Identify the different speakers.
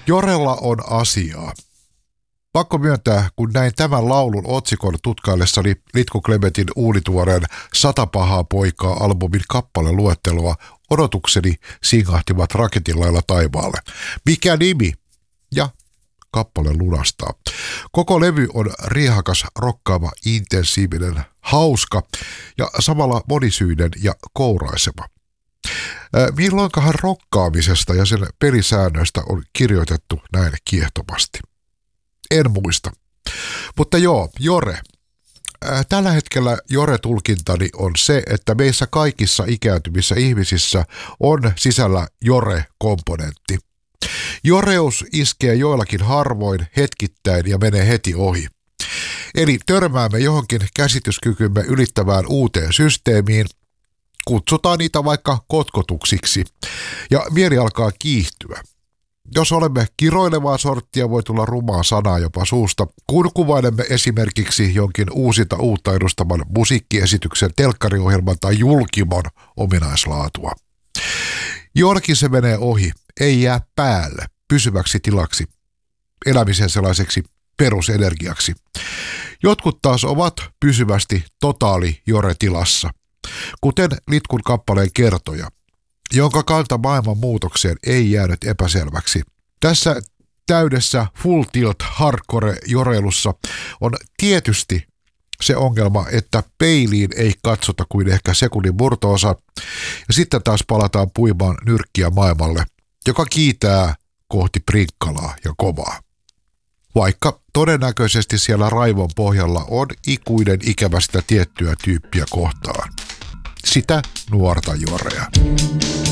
Speaker 1: Jorella on asiaa. Pakko myöntää, kun näin tämän laulun otsikon tutkaillessani Litku Klementin uunituoreen 100 pahaa poikaa -albumin kappaleluetteloa, odotukseni singahtivat raketin lailla taivaalle. Mikä nimi? Ja kappale lunastaa. Koko levy on riehakas, rokkaava, intensiivinen, hauska ja samalla monisyinen ja kouraiseva. Milloinkahan rokkaamisesta ja sen pelisäännöistä on kirjoitettu näin kiehtomasti? En muista. Mutta joo, Jore. Tällä hetkellä Jore-tulkintani on se, että meissä kaikissa ikääntyvissä ihmisissä on sisällä Jore-komponentti. Joreus iskee joillakin harvoin, hetkittäin ja menee heti ohi. Eli törmäämme johonkin käsityskykymme ylittävään uuteen systeemiin, kutsutaan niitä vaikka kotkotuksiksi, ja mieli alkaa kiihtyä. Jos olemme kiroilevaa sorttia, voi tulla rumaa sanaa jopa suusta, kun kuvailemme esimerkiksi jonkin uusinta uutta edustaman musiikkiesityksen, telkkariohjelman tai julkimon ominaislaatua. Jollakin se menee ohi, ei jää päälle, pysyväksi tilaksi, elämisen sellaiseksi perusenergiaksi. Jotkut taas ovat pysyvästi totaali Jore-tilassa, kuten Litkun kappaleen kertoja, jonka kanta maailman muutokseen ei jäänyt epäselväksi. Tässä täydessä full tilt hardcore joreilussa on tietysti se ongelma, että peiliin ei katsota kuin ehkä sekunnin murto-osa, ja sitten taas palataan puimaan nyrkkiä maailmalle, joka kiitää kohti prinkkalaa ja kovaa. Vaikka todennäköisesti siellä raivon pohjalla on ikuinen ikävä sitä tiettyä tyyppiä kohtaan. Sitä nuorta Jorea.